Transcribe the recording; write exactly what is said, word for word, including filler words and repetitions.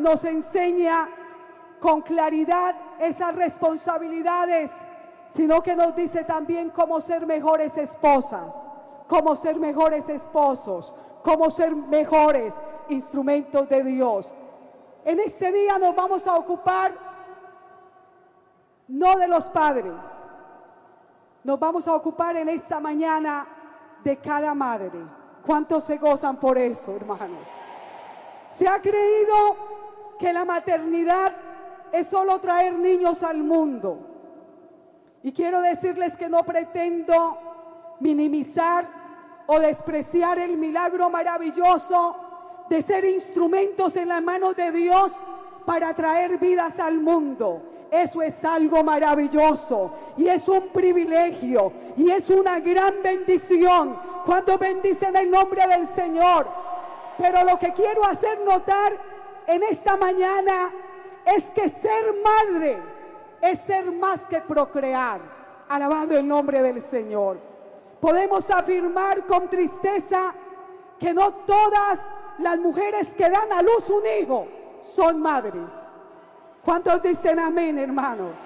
nos enseña con claridad esas responsabilidades, sino que nos dice también cómo ser mejores esposas, cómo ser mejores esposos, cómo ser mejores instrumentos de Dios. En este día nos vamos a ocupar no de los padres, nos vamos a ocupar en esta mañana de cada madre. ¿Cuántos se gozan por eso, hermanos? Se ha creído que la maternidad es solo traer niños al mundo. Y quiero decirles que no pretendo minimizar o despreciar el milagro maravilloso de ser instrumentos en las manos de Dios para traer vidas al mundo. Eso es algo maravilloso y es un privilegio y es una gran bendición cuando bendicen el nombre del Señor. Pero lo que quiero hacer notar en esta mañana es que ser madre es ser más que procrear. Alabado el nombre del Señor. Podemos afirmar con tristeza que no todas las mujeres que dan a luz un hijo son madres. ¿Cuántos dicen amén, hermanos?